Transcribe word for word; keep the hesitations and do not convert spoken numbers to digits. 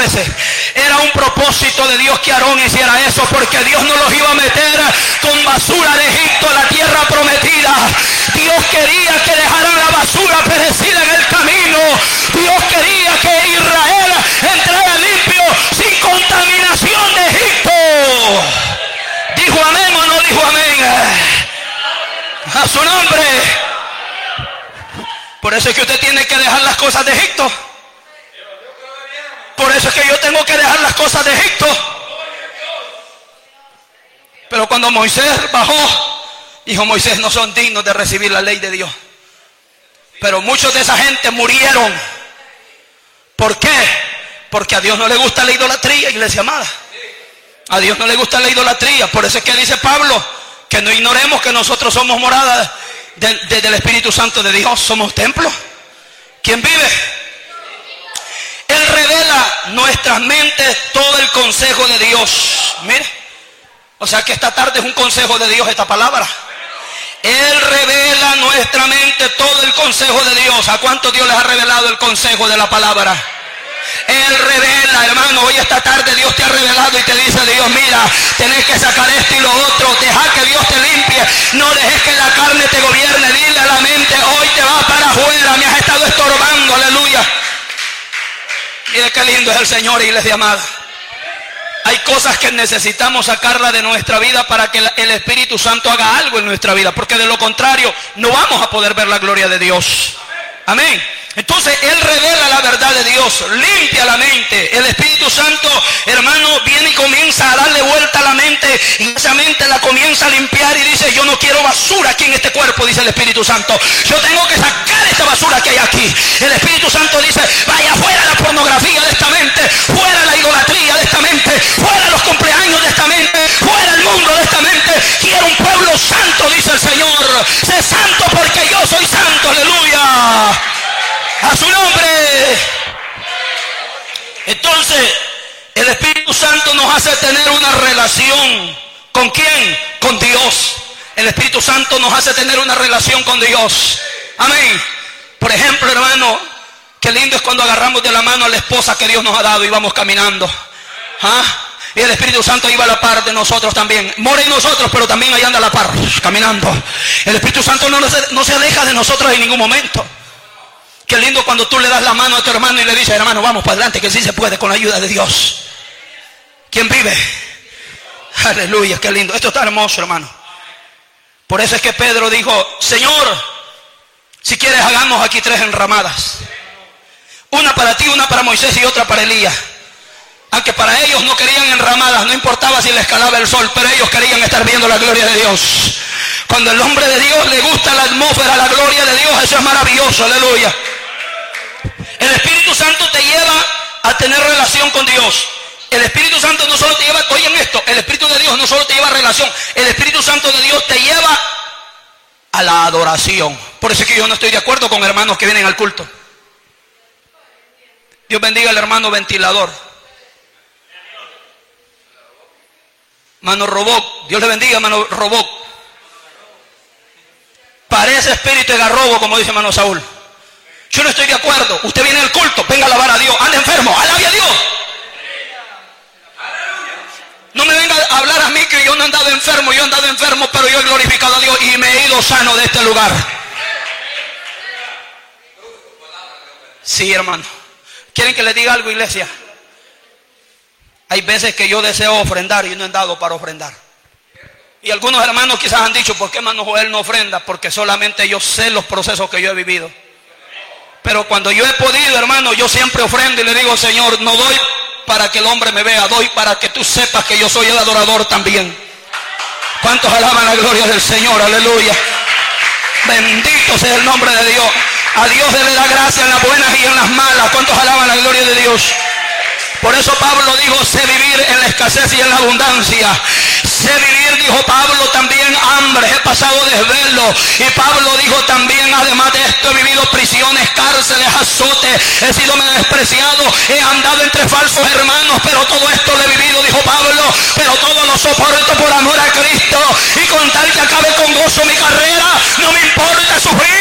veces. Era un propósito de Dios que Aarón hiciera eso, porque Dios no los iba a meter con basura de Egipto a la tierra prometida. Dios quería que dejaran la basura perecida en el camino. Dios quería que Israel entrara limpio, sin contaminación de Egipto. ¿Dijo amén o no dijo amén? A su nombre. Por eso es que usted tiene que dejar las cosas de Egipto. Por eso es que yo tengo que dejar las cosas de Egipto. Pero cuando Moisés bajó, dijo Moisés, no son dignos de recibir la ley de Dios. Pero muchos de esa gente murieron. ¿Por qué? Porque a Dios no le gusta la idolatría, iglesia amada. A Dios no le gusta la idolatría. Por eso es que dice Pablo que no ignoremos que nosotros somos morada de, de, del Espíritu Santo de Dios. Somos templos. ¿Quién vive? Él revela nuestras mentes todo el consejo de Dios. Mire, o sea que esta tarde es un consejo de Dios esta palabra. Él revela nuestra mente todo el consejo de Dios. ¿A cuánto Dios les ha revelado el consejo de la palabra? Él revela, hermano, hoy esta tarde Dios te ha revelado y te dice, Dios, mira, tenés que sacar esto y lo otro, deja que Dios te limpie, no dejes que la carne te gobierne, dile a la mente, hoy te vas para afuera, me has estado estorbando, aleluya. Mire qué lindo es el Señor, iglesia amada. Hay cosas que necesitamos sacarla de nuestra vida para que el Espíritu Santo haga algo en nuestra vida, porque de lo contrario no vamos a poder ver la gloria de Dios. Amén. Entonces Él revela la verdad de Dios, limpia la mente. El Espíritu Santo, hermano, viene y comienza a darle vuelta a la mente, y esa mente la comienza a limpiar y dice, yo no quiero basura aquí en este cuerpo, dice el Espíritu Santo. Yo tengo que sacar esta basura que hay aquí. El Espíritu Santo dice, vaya fuera la pornografía de esta mente, fuera la idolatría de esta mente, fuera los cumpleaños de esta mente, fuera el mundo de esta mente. Quiero un pueblo santo, dice el Señor. Sé santo porque yo soy santo, aleluya. A su nombre. Entonces el Espíritu Santo nos hace tener una relación. ¿Con quién? Con Dios. El Espíritu Santo nos hace tener una relación con Dios. Amén. Por ejemplo, hermano, qué lindo es cuando agarramos de la mano a la esposa que Dios nos ha dado y vamos caminando. ¿Ah? Y el Espíritu Santo iba a la par de nosotros también. Mora en nosotros, pero también ahí anda a la par, caminando. El Espíritu Santo no, no se aleja de nosotros en ningún momento. Qué lindo cuando tú le das la mano a tu hermano y le dices, hermano, vamos para adelante, que sí se puede con la ayuda de Dios. ¿Quién vive? Aleluya, qué lindo. Esto está hermoso, hermano. Por eso es que Pedro dijo, Señor, si quieres hagamos aquí tres enramadas. Una para ti, una para Moisés y otra para Elías. Aunque para ellos no querían enramadas, no importaba si les calaba el sol, pero ellos querían estar viendo la gloria de Dios. Cuando el hombre de Dios le gusta la atmósfera, la gloria de Dios, eso es maravilloso, aleluya. El Espíritu Santo te lleva a tener relación con Dios. El Espíritu Santo no solo te lleva, oigan esto, el Espíritu de Dios no solo te lleva a relación, el Espíritu Santo de Dios te lleva a la adoración. Por eso es que yo no estoy de acuerdo con hermanos que vienen al culto. Dios bendiga al hermano ventilador. Mano Robot, Dios le bendiga, mano Robot. Parece espíritu de garrobo, como dice hermano Saúl. Yo no estoy de acuerdo. Usted viene al culto, venga a alabar a Dios, anda enfermo, alabe a Dios. No me venga a hablar a mí que yo no he andado enfermo, yo he andado enfermo, pero yo he glorificado a Dios y me he ido sano de este lugar. Sí, hermano. ¿Quieren que les diga algo, iglesia? Hay veces que yo deseo ofrendar y no he dado para ofrendar. Y algunos hermanos quizás han dicho, ¿por qué hermano Joel no ofrenda? Porque solamente yo sé los procesos que yo he vivido. Pero cuando yo he podido, hermano, yo siempre ofrendo y le digo, Señor, no doy para que el hombre me vea, doy para que tú sepas que yo soy el adorador también. ¿Cuántos alaban la gloria del Señor? Aleluya. Bendito sea el nombre de Dios. A Dios debe dar gracia en las buenas y en las malas. ¿Cuántos alaban la gloria de Dios? Por eso Pablo dijo, sé vivir en la escasez y en la abundancia. Sé vivir, dijo Pablo, también hambre, he pasado desvelo. Y Pablo dijo también, además de esto, he vivido prisiones, cárceles, azotes, he sido menospreciado, he andado entre falsos hermanos, pero todo esto lo he vivido, dijo Pablo, pero todo lo soporto por amor a Cristo. Y con tal que acabe con gozo mi carrera, no me importa sufrir